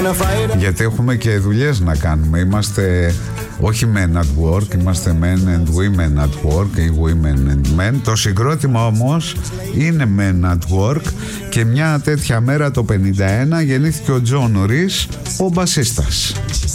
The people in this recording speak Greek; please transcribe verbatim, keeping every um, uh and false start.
Γιατί έχουμε και δουλειές να κάνουμε. Είμαστε όχι men at work, είμαστε men and women at work ή women and men. Το συγκρότημα όμως είναι men at work και μια τέτοια μέρα το πενήντα ένα γεννήθηκε ο Τζον Ρίς, ο μπασίστας.